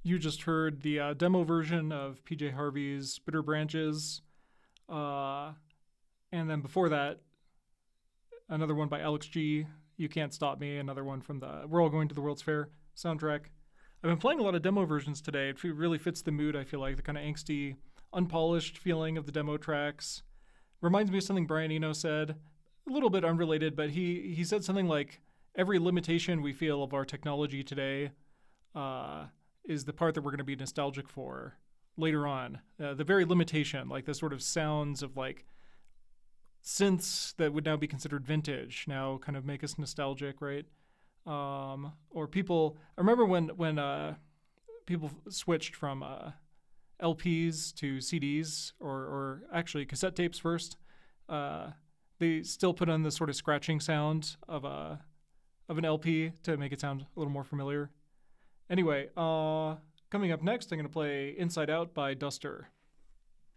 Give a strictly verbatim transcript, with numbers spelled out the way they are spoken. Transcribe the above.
You just heard the uh, demo version of P J Harvey's Bitter Branches. Uh, and then before that, another one by Alex G, You Can't Stop Me, another one from the We're All Going to the World's Fair soundtrack. I've been playing a lot of demo versions today. It really fits the mood, I feel like, the kind of angsty, unpolished feeling of the demo tracks. Reminds me of something Brian Eno said, a little bit unrelated, but he, he said something like, every limitation we feel of our technology today uh, is the part that we're going to be nostalgic for later on. Uh, the very limitation, like the sort of sounds of like synths that would now be considered vintage, now kind of make us nostalgic, right? Um, or people, I remember when, when uh, people switched from uh, L Ps to C Ds, or, or actually cassette tapes first, uh, they still put on the sort of scratching sound of a of an L P to make it sound a little more familiar. Anyway, uh, coming up next, I'm going to play Inside Out by Duster.